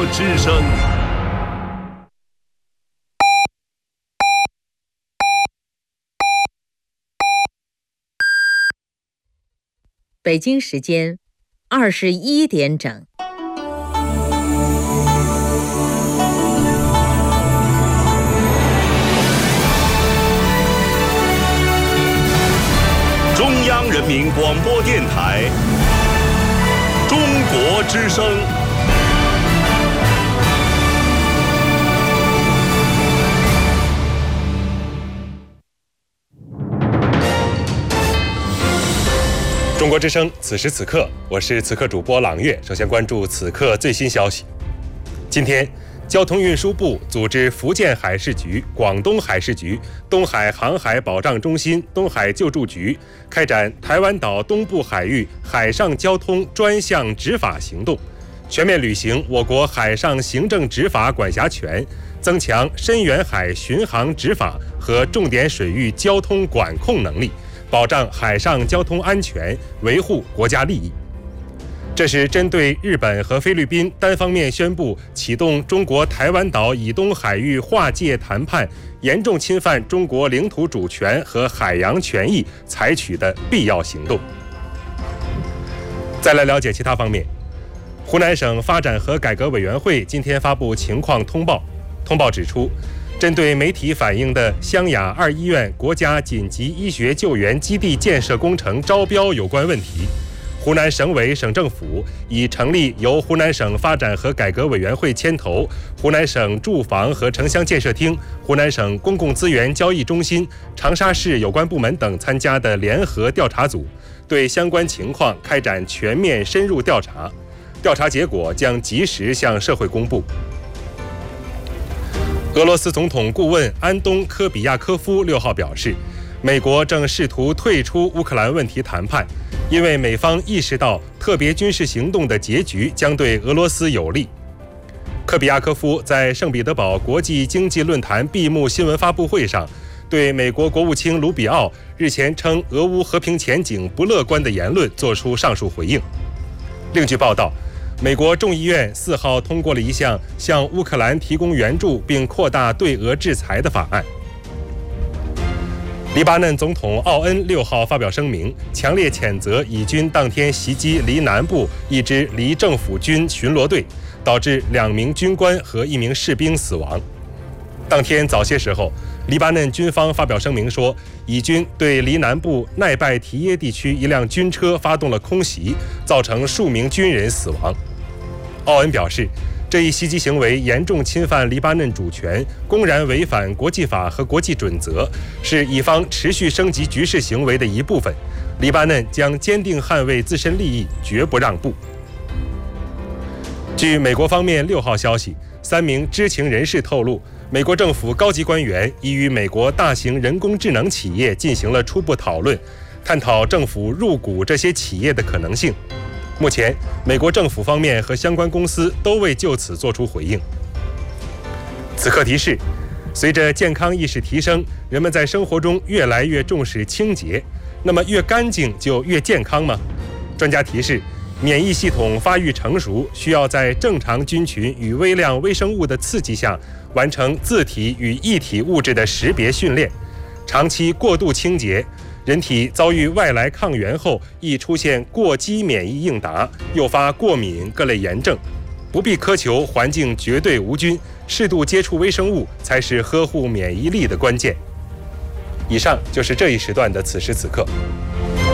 之声。 北京时间21点整。 中央人民广播电台中国之声。 中国之声，此时此刻，我是此刻主播朗月。首先关注此刻最新消息。今天，交通运输部组织福建海事局、广东海事局、东海航海保障中心、东海救助局开展台湾岛东部海域海上交通专项执法行动，全面履行我国海上行政执法管辖权，增强深远海巡航执法和重点水域交通管控能力，保障海上交通安全，维护国家利益。这是针对日本和菲律宾单方面宣布启动中国台湾岛以东海域划界谈判，严重侵犯中国领土主权和海洋权益采取的必要行动。再来了解其他方面。湖南省发展和改革委员会今天发布情况通报，通报指出，针对媒体反映的湘雅2医院国家紧急医学救援基地建设工程招标有关问题，湖南省委省政府已成立由湖南省发展和改革委员会牵头，湖南省住房和城乡建设厅、湖南省公共资源交易中心、长沙市有关部门等参加的联合调查组，对相关情况开展全面深入调查，调查结果将及时向社会公布。俄罗斯总统顾问安东科比亚科夫6号表示，美国正试图退出乌克兰问题谈判，因为美方意识到特别军事行动的结局将对俄罗斯有利。科比亚科夫在圣彼得堡国际经济论坛闭幕新闻发布会上，对美国国务卿卢比奥日前称俄乌和平前景不乐观的言论作出上述回应。另据报道，美国众议院4号通过了一项向乌克兰提供援助并扩大对俄制裁的法案。黎巴嫩总统奥恩6号发表声明，强烈谴责以军当天袭击黎南部一支黎政府军巡逻队，导致2名军官和1名士兵死亡。当天早些时候，黎巴嫩军方发表声明说，以军对黎南部奈拜提耶地区一辆军车发动了空袭，造成数名军人死亡。奥恩表示，这一袭击行为严重侵犯黎巴嫩主权，公然违反国际法和国际准则，是以方持续升级局势行为的一部分。黎巴嫩将坚定捍卫自身利益，绝不让步。据美国方面6号消息，3名知情人士透露，美国政府高级官员已与美国大型人工智能企业进行了初步讨论，探讨政府入股这些企业的可能性。目前，美国政府方面和相关公司都未就此作出回应。此刻提示，随着健康意识提升，人们在生活中越来越重视清洁。那么越干净就越健康吗？专家提示，免疫系统发育成熟，需要在正常菌群与微量微生物的刺激下，完成自体与异体物质的识别训练。长期过度清洁，人体遭遇外来抗原后，易出现过激免疫应答，诱发过敏各类炎症。不必苛求环境绝对无菌，适度接触微生物才是呵护免疫力的关键。以上就是这一时段的此时此刻。